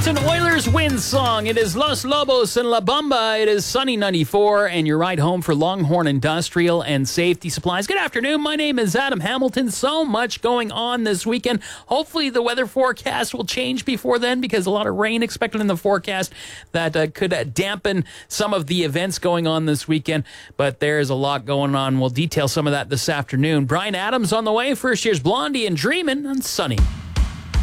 Edmonton Oilers win song. It is Los Lobos and La Bamba. It is Sunny 94, and your ride home for Longhorn Industrial and Safety Supplies. Good afternoon. My name is Adam Hamilton. So much going on this weekend. Hopefully the weather forecast will change before then, because a lot of rain expected in the forecast that could dampen some of the events going on this weekend. But there's a lot going on. We'll detail some of that this afternoon. Brian Adams on the way. First, here's Blondie and Dreamin' on Sunny.